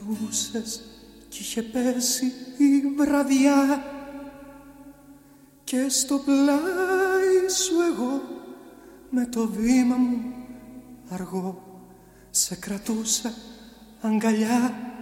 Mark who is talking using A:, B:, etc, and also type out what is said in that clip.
A: κρατούσες κι είχε πέσει η βραδιά και στο πλάι σου εγώ με το βήμα μου αργό σε κρατούσα αγκαλιά.